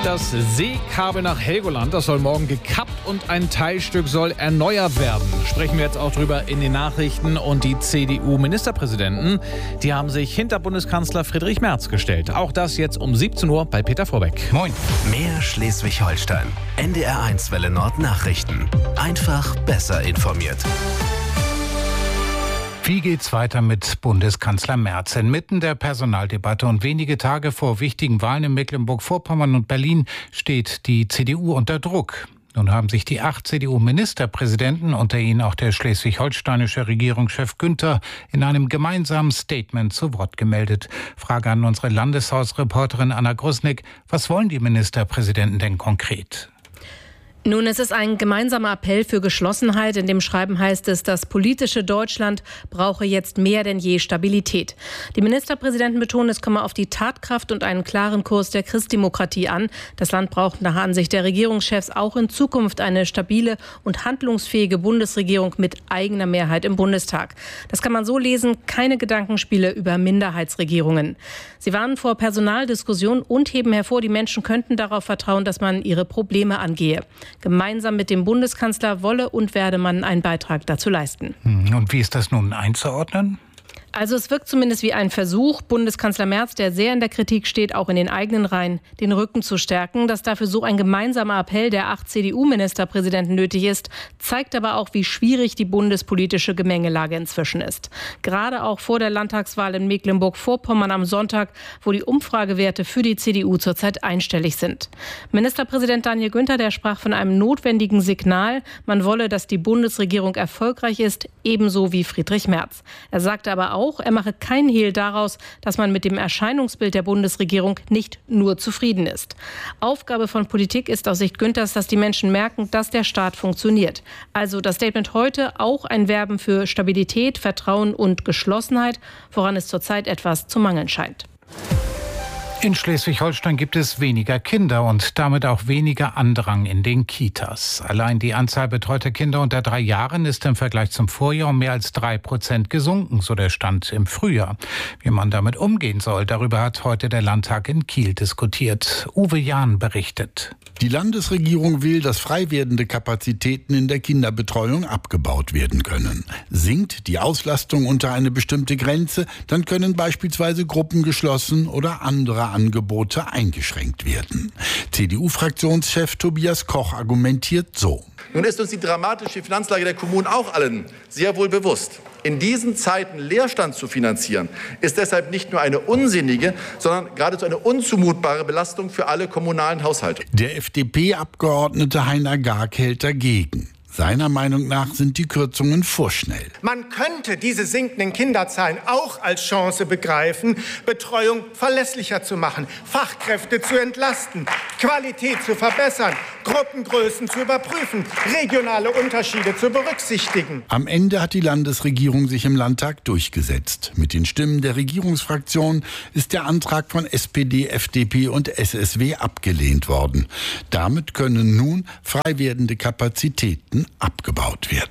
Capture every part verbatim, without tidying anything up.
Das Seekabel nach Helgoland, das soll morgen gekappt und ein Teilstück soll erneuert werden. Sprechen wir jetzt auch drüber in den Nachrichten. Und die C D U-Ministerpräsidenten, die haben sich hinter Bundeskanzler Friedrich Merz gestellt. Auch das jetzt um siebzehn Uhr bei Peter Vorbeck. Moin. Mehr Schleswig-Holstein. N D R eins Welle Nord Nachrichten. Einfach besser informiert. Wie geht's weiter mit Bundeskanzler Merz? Inmitten der Personaldebatte und wenige Tage vor wichtigen Wahlen in Mecklenburg-Vorpommern und Berlin steht die C D U unter Druck. Nun haben sich die acht C D U-Ministerpräsidenten, unter ihnen auch der schleswig-holsteinische Regierungschef Günther, in einem gemeinsamen Statement zu Wort gemeldet. Frage an unsere Landeshausreporterin Anna Grusnick: Was wollen die Ministerpräsidenten denn konkret? Nun, es ist ein gemeinsamer Appell für Geschlossenheit. In dem Schreiben heißt es, das politische Deutschland brauche jetzt mehr denn je Stabilität. Die Ministerpräsidenten betonen, es komme auf die Tatkraft und einen klaren Kurs der Christdemokratie an. Das Land braucht nach Ansicht der Regierungschefs auch in Zukunft eine stabile und handlungsfähige Bundesregierung mit eigener Mehrheit im Bundestag. Das kann man so lesen: keine Gedankenspiele über Minderheitsregierungen. Sie warnen vor Personaldiskussionen und heben hervor, die Menschen könnten darauf vertrauen, dass man ihre Probleme angehe. Gemeinsam mit dem Bundeskanzler wolle und werde man einen Beitrag dazu leisten. Und wie ist das nun einzuordnen? Also es wirkt zumindest wie ein Versuch, Bundeskanzler Merz, der sehr in der Kritik steht, auch in den eigenen Reihen, den Rücken zu stärken. Dass dafür so ein gemeinsamer Appell der acht C D U-Ministerpräsidenten nötig ist, zeigt aber auch, wie schwierig die bundespolitische Gemengelage inzwischen ist. Gerade auch vor der Landtagswahl in Mecklenburg-Vorpommern am Sonntag, wo die Umfragewerte für die C D U zurzeit einstellig sind. Ministerpräsident Daniel Günther, der sprach von einem notwendigen Signal. Man wolle, dass die Bundesregierung erfolgreich ist, ebenso wie Friedrich Merz. Er sagte aber auch, er mache keinen Hehl daraus, dass man mit dem Erscheinungsbild der Bundesregierung nicht nur zufrieden ist. Aufgabe von Politik ist aus Sicht Günthers, dass die Menschen merken, dass der Staat funktioniert. Also das Statement heute auch ein Werben für Stabilität, Vertrauen und Geschlossenheit, woran es zurzeit etwas zu mangeln scheint. In Schleswig-Holstein gibt es weniger Kinder und damit auch weniger Andrang in den Kitas. Allein die Anzahl betreuter Kinder unter drei Jahren ist im Vergleich zum Vorjahr um mehr als drei Prozent gesunken, so der Stand im Frühjahr. Wie man damit umgehen soll, darüber hat heute der Landtag in Kiel diskutiert. Uwe Jahn berichtet. Die Landesregierung will, dass frei werdende Kapazitäten in der Kinderbetreuung abgebaut werden können. Sinkt die Auslastung unter eine bestimmte Grenze, dann können beispielsweise Gruppen geschlossen oder andere Angebote eingeschränkt werden. C D U-Fraktionschef Tobias Koch argumentiert so. Nun ist uns die dramatische Finanzlage der Kommunen auch allen sehr wohl bewusst. In diesen Zeiten Leerstand zu finanzieren, ist deshalb nicht nur eine unsinnige, sondern geradezu eine unzumutbare Belastung für alle kommunalen Haushalte. Der F D P-Abgeordnete Heiner Garg hält dagegen. Seiner Meinung nach sind die Kürzungen vorschnell. Man könnte diese sinkenden Kinderzahlen auch als Chance begreifen, Betreuung verlässlicher zu machen, Fachkräfte zu entlasten, Qualität zu verbessern, Gruppengrößen zu überprüfen, regionale Unterschiede zu berücksichtigen. Am Ende hat die Landesregierung sich im Landtag durchgesetzt. Mit den Stimmen der Regierungsfraktion ist der Antrag von S P D, F D P und S S W abgelehnt worden. Damit können nun frei werdende Kapazitäten abgebaut werden.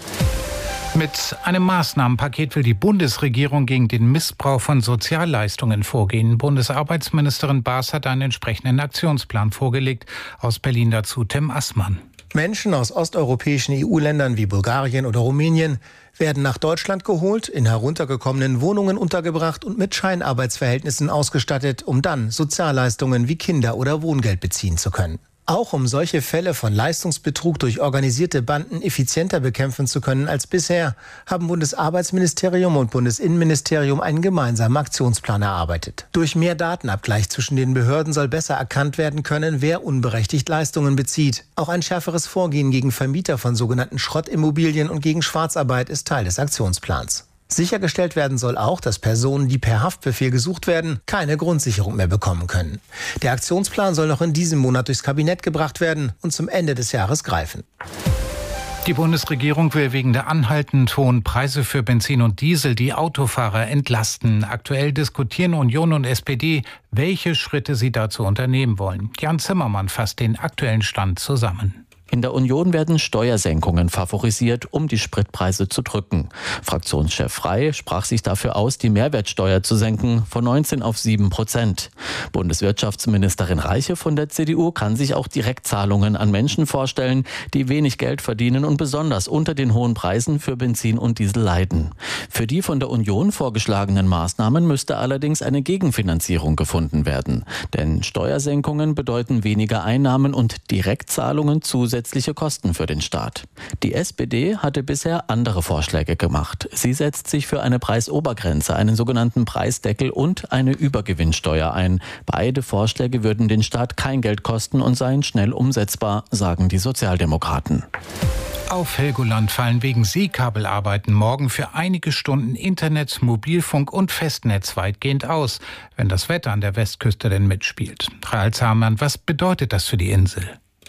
Mit einem Maßnahmenpaket will die Bundesregierung gegen den Missbrauch von Sozialleistungen vorgehen. Bundesarbeitsministerin Baas hat einen entsprechenden Aktionsplan vorgelegt. Aus Berlin dazu Tim Assmann. Menschen aus osteuropäischen E U-Ländern wie Bulgarien oder Rumänien werden nach Deutschland geholt, in heruntergekommenen Wohnungen untergebracht und mit Scheinarbeitsverhältnissen ausgestattet, um dann Sozialleistungen wie Kinder- oder Wohngeld beziehen zu können. Auch um solche Fälle von Leistungsbetrug durch organisierte Banden effizienter bekämpfen zu können als bisher, haben Bundesarbeitsministerium und Bundesinnenministerium einen gemeinsamen Aktionsplan erarbeitet. Durch mehr Datenabgleich zwischen den Behörden soll besser erkannt werden können, wer unberechtigt Leistungen bezieht. Auch ein schärferes Vorgehen gegen Vermieter von sogenannten Schrottimmobilien und gegen Schwarzarbeit ist Teil des Aktionsplans. Sichergestellt werden soll auch, dass Personen, die per Haftbefehl gesucht werden, keine Grundsicherung mehr bekommen können. Der Aktionsplan soll noch in diesem Monat durchs Kabinett gebracht werden und zum Ende des Jahres greifen. Die Bundesregierung will wegen der anhaltend hohen Preise für Benzin und Diesel die Autofahrer entlasten. Aktuell diskutieren Union und S P D, welche Schritte sie dazu unternehmen wollen. Jan Zimmermann fasst den aktuellen Stand zusammen. In der Union werden Steuersenkungen favorisiert, um die Spritpreise zu drücken. Fraktionschef Frey sprach sich dafür aus, die Mehrwertsteuer zu senken von neunzehn auf sieben Prozent. Bundeswirtschaftsministerin Reiche von der C D U kann sich auch Direktzahlungen an Menschen vorstellen, die wenig Geld verdienen und besonders unter den hohen Preisen für Benzin und Diesel leiden. Für die von der Union vorgeschlagenen Maßnahmen müsste allerdings eine Gegenfinanzierung gefunden werden. Denn Steuersenkungen bedeuten weniger Einnahmen und Direktzahlungen zusätzlich zusätzliche Kosten für den Staat. Die S P D hatte bisher andere Vorschläge gemacht. Sie setzt sich für eine Preisobergrenze, einen sogenannten Preisdeckel und eine Übergewinnsteuer ein. Beide Vorschläge würden den Staat kein Geld kosten und seien schnell umsetzbar, sagen die Sozialdemokraten. Auf Helgoland fallen wegen Seekabelarbeiten morgen für einige Stunden Internet, Mobilfunk und Festnetz weitgehend aus, wenn das Wetter an der Westküste denn mitspielt. Rahel Zahmann, was bedeutet das für die Insel?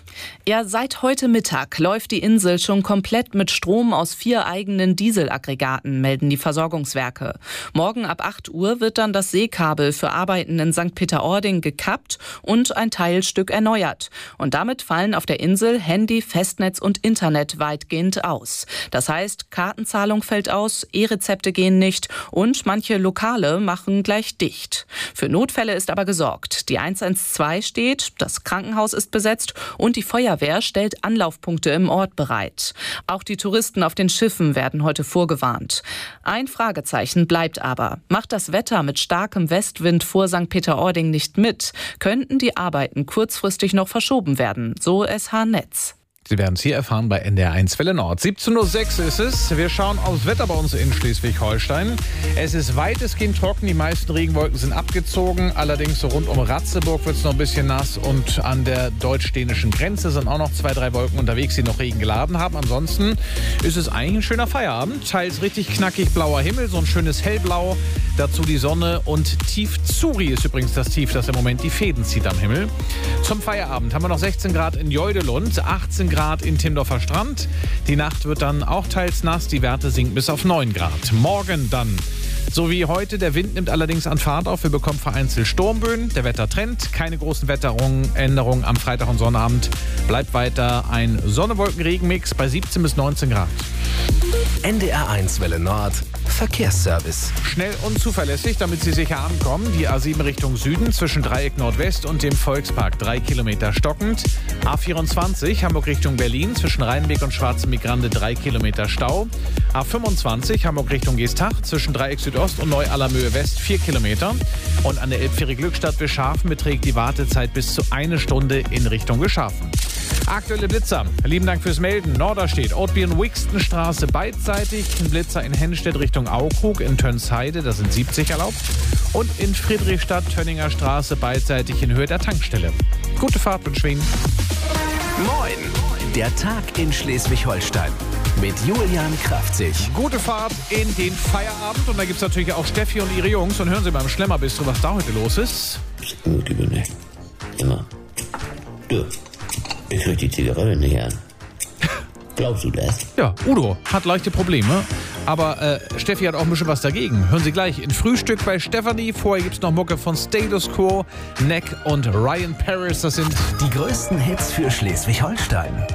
Ja, seit heute Mittag läuft die Insel schon komplett mit Strom aus vier eigenen Dieselaggregaten, melden die Versorgungswerke. Morgen ab acht Uhr wird dann das Seekabel für Arbeiten in Sankt Peter-Ording gekappt und ein Teilstück erneuert. Und damit fallen auf der Insel Handy, Festnetz und Internet weitgehend aus. Das heißt, Kartenzahlung fällt aus, E-Rezepte gehen nicht und manche Lokale machen gleich dicht. Für Notfälle ist aber gesorgt. Die eins eins zwei steht, das Krankenhaus ist besetzt und die Feuerwehr stellt Anlaufpunkte im Ort bereit. Auch die Touristen auf den Schiffen werden heute vorgewarnt. Ein Fragezeichen bleibt aber. Macht das Wetter mit starkem Westwind vor Sankt Peter-Ording nicht mit, könnten die Arbeiten kurzfristig noch verschoben werden, so S H Netz. Sie werden es hier erfahren bei N D R eins Welle Nord. siebzehn Uhr sechs ist es. Wir schauen aufs Wetter bei uns in Schleswig-Holstein. Es ist weitestgehend trocken. Die meisten Regenwolken sind abgezogen. Allerdings so rund um Ratzeburg wird es noch ein bisschen nass. Und an der deutsch-dänischen Grenze sind auch noch zwei, drei Wolken unterwegs, die noch Regen geladen haben. Ansonsten ist es eigentlich ein schöner Feierabend. Teils richtig knackig blauer Himmel, so ein schönes Hellblau. Dazu die Sonne und Tief Zuri ist übrigens das Tief, das im Moment die Fäden zieht am Himmel. Zum Feierabend haben wir noch sechzehn Grad in Jeudelund, achtzehn Grad in Timdorfer Strand. Die Nacht wird dann auch teils nass, die Werte sinken bis auf neun Grad. Morgen dann, so wie heute, der Wind nimmt allerdings an Fahrt auf. Wir bekommen vereinzelt Sturmböen. Der Wettertrend, keine großen Wetteränderungen am Freitag und Sonnabend. Bleibt weiter ein Sonne-Wolken-Regenmix bei siebzehn bis neunzehn Grad. N D R eins Welle Nord Verkehrsservice. Schnell und zuverlässig, damit Sie sicher ankommen. Die A sieben Richtung Süden zwischen Dreieck Nordwest und dem Volkspark. Drei Kilometer stockend. A vierundzwanzig Hamburg Richtung Berlin zwischen Rheinbeck und Schwarzen Migrande. Drei Kilometer Stau. A fünfundzwanzig Hamburg Richtung Geesthacht zwischen Dreieck Südost und Neu-Allermöhe West. Vier Kilometer. Und an der Elbfähre Glückstadt Wischhafen beträgt die Wartezeit bis zu eine Stunde in Richtung Wischhafen. Aktuelle Blitzer. Lieben Dank fürs Melden. Norderstedt, Ortbieren-Wixtenstraße beidseitig. Ein Blitzer in Hennstedt Richtung Aukrug, in Tönsheide, da sind siebzig erlaubt. Und in Friedrichstadt, Tönninger Straße beidseitig in Höhe der Tankstelle. Gute Fahrt wünsche ich Ihnen. Moin, der Tag in Schleswig-Holstein mit Julian Kraftzig. Gute Fahrt in den Feierabend. Und da gibt es natürlich auch Steffi und ihre Jungs. Und hören Sie beim Schlemmerbistro, was da heute los ist. Gut, ne? Immer. Du. Ich krieg die Zigarette nicht an. Glaubst du das? Ja, Udo hat leichte Probleme, aber äh, Steffi hat auch ein bisschen was dagegen. Hören Sie gleich in Frühstück bei Stefanie. Vorher gibt's noch Mucke von Status Quo, Neck und Ryan Paris. Das sind die größten Hits für Schleswig-Holstein.